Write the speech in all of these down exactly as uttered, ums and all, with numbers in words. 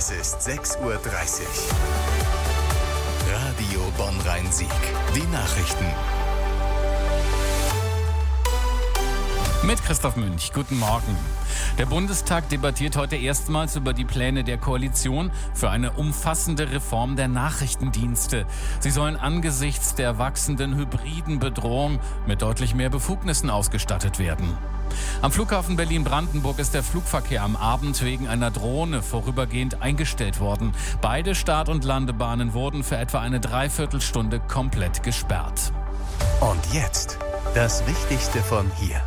Es ist sechs Uhr dreißig. Radio Bonn-Rhein-Sieg. Die Nachrichten. Mit Christoph Münch. Guten Morgen. Der Bundestag debattiert heute erstmals über die Pläne der Koalition für eine umfassende Reform der Nachrichtendienste. Sie sollen angesichts der wachsenden hybriden Bedrohung mit deutlich mehr Befugnissen ausgestattet werden. Am Flughafen Berlin-Brandenburg ist der Flugverkehr am Abend wegen einer Drohne vorübergehend eingestellt worden. Beide Start- und Landebahnen wurden für etwa eine Dreiviertelstunde komplett gesperrt. Und jetzt das Wichtigste von hier.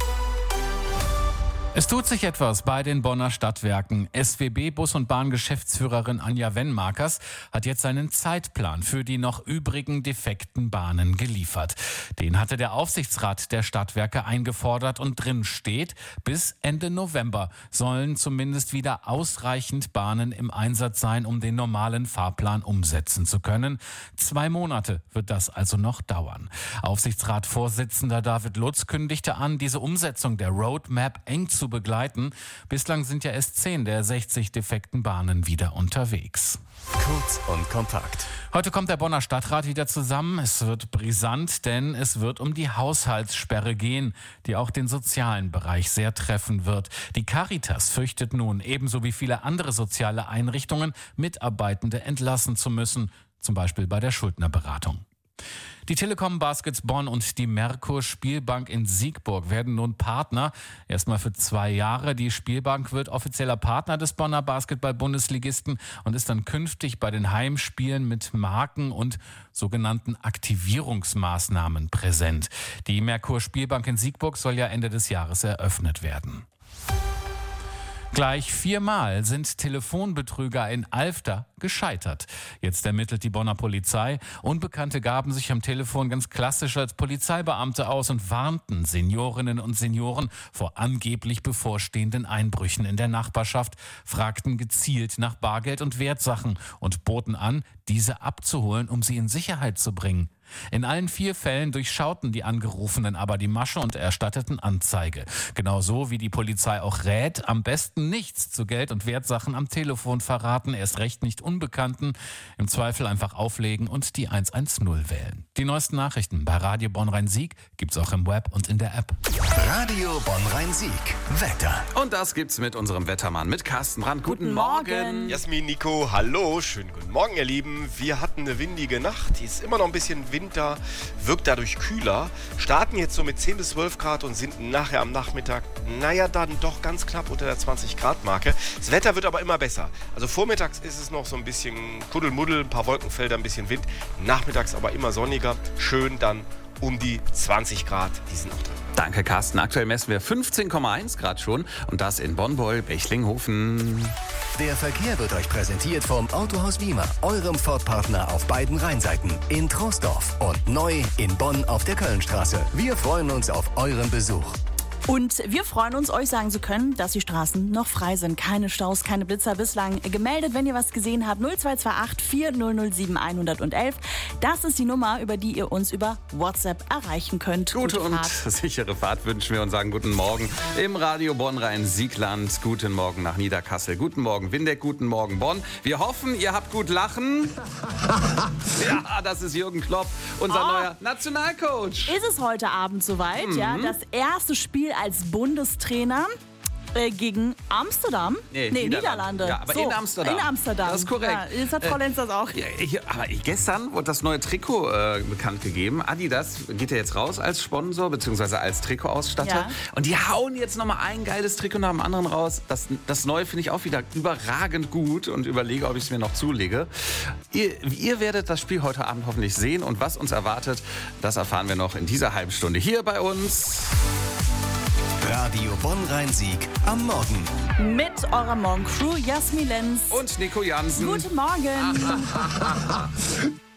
Es tut sich etwas bei den Bonner Stadtwerken. S W B-Bus- und Bahngeschäftsführerin Anja Wenmakers hat jetzt einen Zeitplan für die noch übrigen defekten Bahnen geliefert. Den hatte der Aufsichtsrat der Stadtwerke eingefordert und drin steht, bis Ende November sollen zumindest wieder ausreichend Bahnen im Einsatz sein, um den normalen Fahrplan umsetzen zu können. Zwei Monate wird das also noch dauern. Aufsichtsratsvorsitzender David Lutz kündigte an, diese Umsetzung der Roadmap eng zu zu begleiten. Bislang sind ja erst zehn der sechzig defekten Bahnen wieder unterwegs. Kurz und kompakt. Heute kommt der Bonner Stadtrat wieder zusammen. Es wird brisant, denn es wird um die Haushaltssperre gehen, die auch den sozialen Bereich sehr treffen wird. Die Caritas fürchtet nun, ebenso wie viele andere soziale Einrichtungen, Mitarbeitende entlassen zu müssen, zum Beispiel bei der Schuldnerberatung. Die Telekom Baskets Bonn und die Merkur Spielbank in Siegburg werden nun Partner. Erstmal für zwei Jahre. Die Spielbank wird offizieller Partner des Bonner Basketball-Bundesligisten und ist dann künftig bei den Heimspielen mit Marken und sogenannten Aktivierungsmaßnahmen präsent. Die Merkur Spielbank in Siegburg soll ja Ende des Jahres eröffnet werden. Gleich viermal sind Telefonbetrüger in Alfter gescheitert. Jetzt ermittelt die Bonner Polizei. Unbekannte gaben sich am Telefon ganz klassisch als Polizeibeamte aus und warnten Seniorinnen und Senioren vor angeblich bevorstehenden Einbrüchen in der Nachbarschaft, fragten gezielt nach Bargeld und Wertsachen und boten an, diese abzuholen, um sie in Sicherheit zu bringen. In allen vier Fällen durchschauten die Angerufenen aber die Masche und erstatteten Anzeige. Genauso wie die Polizei auch rät, am besten nichts zu Geld- und Wertsachen am Telefon verraten, erst recht nicht Unbekannten. Im Zweifel einfach auflegen und die eins eins null wählen. Die neuesten Nachrichten bei Radio Bonn-Rhein-Sieg gibt's auch im Web und in der App. Radio Bonn-Rhein-Sieg. Wetter. Und das gibt's mit unserem Wettermann, mit Carsten Brandt. Guten, guten Morgen. Morgen. Jasmin, Nico, hallo. Schönen guten Morgen, ihr Lieben. Wir hatten eine windige Nacht. Die ist immer noch ein bisschen Winter, wirkt dadurch kühler. Starten jetzt so mit zehn bis zwölf Grad und sind nachher am Nachmittag, naja, dann doch ganz knapp unter der zwanzig Grad Marke. Das Wetter wird aber immer besser. Also vormittags ist es noch so ein bisschen Kuddelmuddel, ein paar Wolkenfelder, ein bisschen Wind. Nachmittags aber immer sonniger. Schön dann um die zwanzig Grad. Die sind noch drin. Danke, Carsten. Aktuell messen wir fünfzehn Komma eins Grad schon und das in Bonn-Beul-Bechlinghofen. Der Verkehr wird euch präsentiert vom Autohaus Wiemer, eurem Ford-Partner auf beiden Rheinseiten, in Troisdorf und neu in Bonn auf der Kölnstraße. Wir freuen uns auf euren Besuch. Und wir freuen uns, euch sagen zu können, dass die Straßen noch frei sind. Keine Staus, keine Blitzer bislang gemeldet. Wenn ihr was gesehen habt, null zwei zwei acht vier null null sieben eins null eins. Das ist die Nummer, über die ihr uns über WhatsApp erreichen könnt. Gute, Gute und Fahrt. sichere Fahrt wünschen wir und sagen guten Morgen im Radio Bonn-Rhein-Siegland. Guten Morgen nach Niederkassel. Guten Morgen Windeck. Guten Morgen Bonn. Wir hoffen, ihr habt gut lachen. Ja, das ist Jürgen Klopp, unser Oh. neuer Nationalcoach. Ist es heute Abend soweit? Mhm. Ja, das erste Spiel als Bundestrainer äh, gegen Amsterdam? Nee, nee Niederlande. Niederlande. Ja, aber so, in Amsterdam. In Amsterdam. Das ist korrekt. Ja, jetzt hat Frau Äh, Lenz das auch. Ja, ich, aber gestern wurde das neue Trikot äh, bekannt gegeben. Adidas geht ja jetzt raus als Sponsor bzw. als Trikotausstatter. Ja. Und die hauen jetzt nochmal ein geiles Trikot nach dem anderen raus. Das, das neue finde ich auch wieder überragend gut und überlege, ob ich es mir noch zulege. Ihr, ihr werdet das Spiel heute Abend hoffentlich sehen und was uns erwartet, das erfahren wir noch in dieser halben Stunde hier bei uns. Radio Bonn-Rhein-Sieg am Morgen. Mit eurer Morgencrew Jasmin Lenz Und Nico Jansen. Guten Morgen.